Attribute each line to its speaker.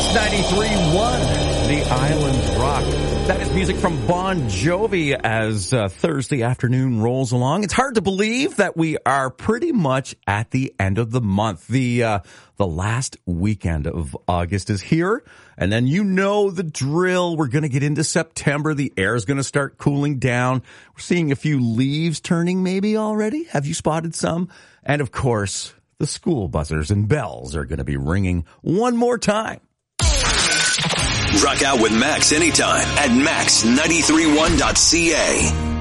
Speaker 1: 93.1, The Islands Rock. That is music from Bon Jovi as Thursday afternoon rolls along. It's hard to believe that we are pretty much at the end of the month. The last weekend of August is here, and then you know the drill. We're going to get into September. The air is going to start cooling down. We're seeing a few leaves turning maybe already. Have you spotted some? And of course, the school buzzers and bells are going to be ringing one more time.
Speaker 2: Rock out with Max anytime at max931.ca.